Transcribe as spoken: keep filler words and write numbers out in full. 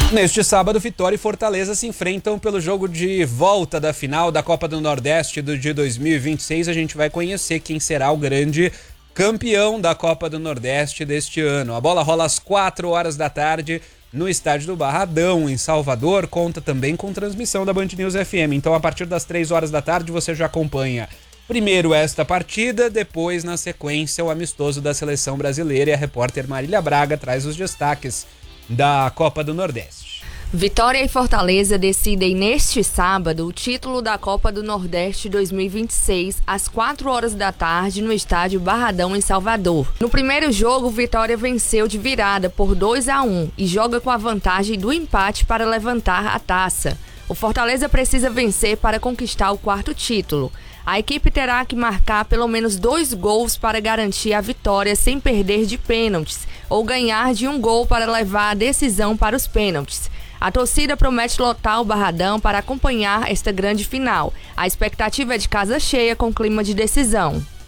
Neste sábado, Vitória e Fortaleza se enfrentam pelo jogo de volta da final da Copa do Nordeste do de dois mil e vinte e seis. A gente vai conhecer quem será o grande campeão da Copa do Nordeste deste ano. A bola rola às quatro horas da tarde no estádio do Barradão, em Salvador. Conta também com transmissão da Band News F M. Então, a partir das três horas da tarde, você já acompanha primeiro esta partida, depois, na sequência, o amistoso da Seleção Brasileira. E a repórter Marília Braga traz os destaques da Copa do Nordeste. Vitória e Fortaleza decidem neste sábado o título da Copa do Nordeste dois mil e vinte e seis, às quatro horas da tarde, no estádio Barradão, em Salvador. No primeiro jogo, Vitória venceu de virada por dois a um e joga com a vantagem do empate para levantar a taça. O Fortaleza precisa vencer para conquistar o quarto título. A equipe terá que marcar pelo menos dois gols para garantir a vitória sem perder de pênaltis, ou ganhar de um gol para levar a decisão para os pênaltis. A torcida promete lotar o Barradão para acompanhar esta grande final. A expectativa é de casa cheia com clima de decisão.